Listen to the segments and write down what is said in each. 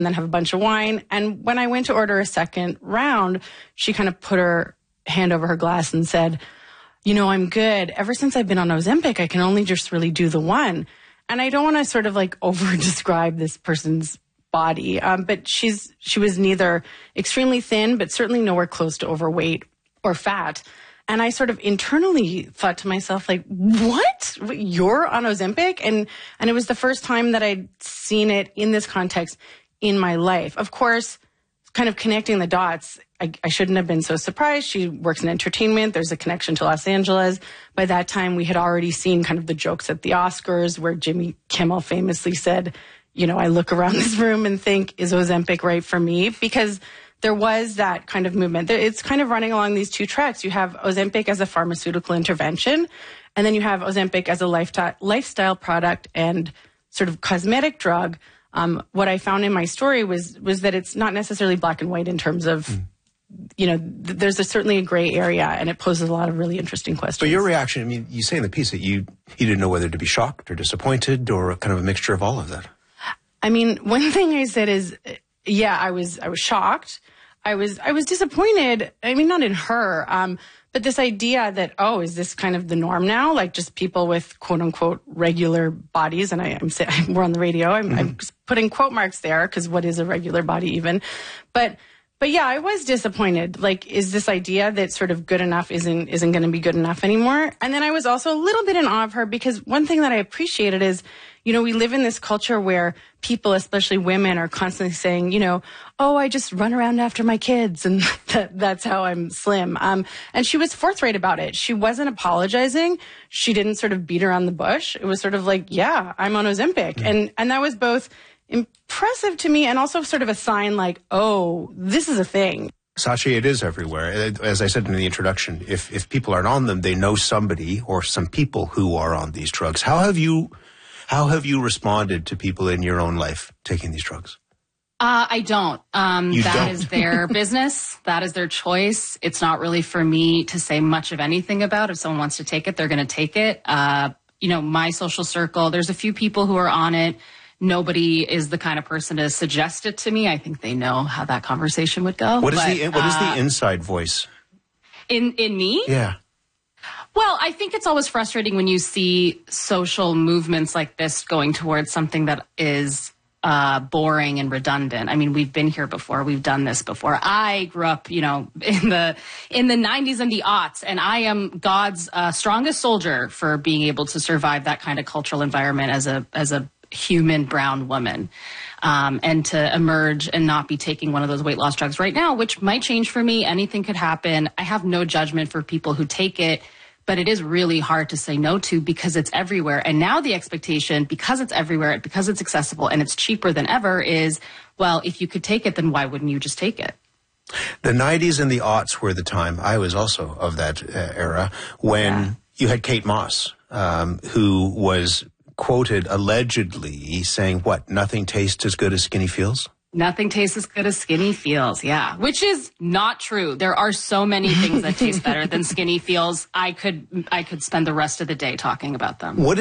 and then have a bunch of wine. And when I went to order a second round, she kind of put her hand over her glass and said, you know, I'm good. Ever since I've been on Ozempic, I can only just really do the one. And I don't want to sort of like over describe this person's body. But she was neither extremely thin, but certainly nowhere close to overweight or fat. And I sort of internally thought to myself, like, what? You're on Ozempic? And it was the first time that I'd seen it in this context in my life. Of course, kind of connecting the dots, I shouldn't have been so surprised. She works in entertainment. There's a connection to Los Angeles. By that time, we had already seen kind of the jokes at the Oscars where Jimmy Kimmel famously said, you know, I look around this room and think, is Ozempic right for me? Because there was that kind of movement. It's kind of running along these two tracks. You have Ozempic as a pharmaceutical intervention, and then you have Ozempic as a lifestyle product and sort of cosmetic drug. What I found in my story was that it's not necessarily black and white in terms of, you know, there's certainly a gray area, and it poses a lot of really interesting questions. But your reaction, I mean, you say in the piece that you didn't know whether to be shocked or disappointed or kind of a mixture of all of that. I mean, one thing I said is, yeah, I was shocked. I was disappointed. I mean, not in her, but this idea that, oh, is this kind of the norm now? Like just people with quote unquote regular bodies. And we're on the radio. I'm putting quote marks there because what is a regular body even? But yeah, I was disappointed. Like, is this idea that sort of good enough isn't going to be good enough anymore? And then I was also a little bit in awe of her because one thing that I appreciated is, you know, we live in this culture where people, especially women, are constantly saying, you know, oh, I just run around after my kids and that's how I'm slim. And she was forthright about it. She wasn't apologizing. She didn't sort of beat around the bush. It was sort of like, yeah, I'm on Ozempic. And that was both impressive to me and also sort of a sign like, oh, this is a thing. Sachi, it is everywhere. As I said in the introduction, if people aren't on them, they know somebody or some people who are on these drugs. How have you responded to people in your own life taking these drugs? I don't. That is their business. That is their choice. It's not really for me to say much of anything about. If someone wants to take it, they're going to take it. You know, my social circle, there's a few people who are on it. Nobody is the kind of person to suggest it to me. I think they know how that conversation would go. What is the inside voice? In me? Yeah. Well, I think it's always frustrating when you see social movements like this going towards something that is boring and redundant. I mean, we've been here before. We've done this before. I grew up, you know, in the 90s and the aughts, and I am God's strongest soldier for being able to survive that kind of cultural environment as a human brown woman, and to emerge and not be taking one of those weight loss drugs right now, which might change for me. Anything could happen. I have no judgment for people who take it. But it is really hard to say no to because it's everywhere. And now the expectation, because it's everywhere, because it's accessible and it's cheaper than ever is, well, if you could take it, then why wouldn't you just take it? The 90s and the aughts were the time, I was also of that era, when you had Kate Moss, who was quoted allegedly saying, what, nothing tastes as good as Skinny feels? Nothing tastes as good as Skinny feels, yeah. Which is not true. There are so many things that taste better than Skinny feels. I could spend the rest of the day talking about them. What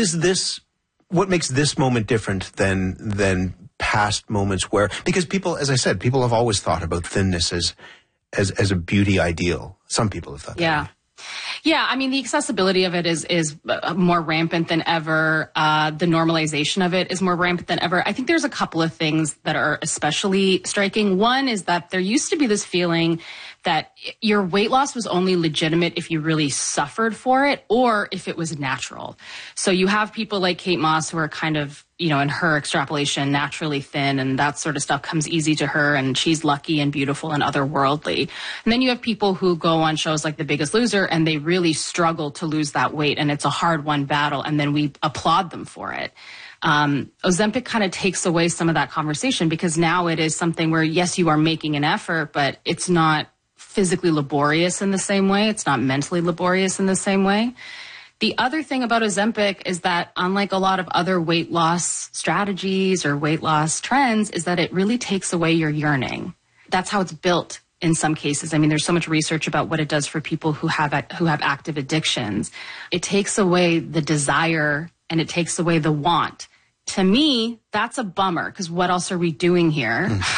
makes this moment different than past moments where, because people, as I said, people have always thought about thinness as a beauty ideal. Some people have thought that. Yeah, I mean, the accessibility of it is more rampant than ever. The normalization of it is more rampant than ever. I think there's a couple of things that are especially striking. One is that there used to be this feeling that your weight loss was only legitimate if you really suffered for it or if it was natural. So you have people like Kate Moss who are kind of, you know, in her extrapolation, naturally thin, and that sort of stuff comes easy to her, and she's lucky and beautiful and otherworldly. And then you have people who go on shows like The Biggest Loser, and they really struggle to lose that weight, and it's a hard-won battle, and then we applaud them for it. Ozempic kind of takes away some of that conversation because now it is something where, yes, you are making an effort, but it's not physically laborious in the same way. It's not mentally laborious in the same way. The other thing about Ozempic is that unlike a lot of other weight loss strategies or weight loss trends is that it really takes away your yearning. That's how it's built in some cases. I mean, there's so much research about what it does for people who have active addictions. It takes away the desire and it takes away the want. To me, that's a bummer because what else are we doing here?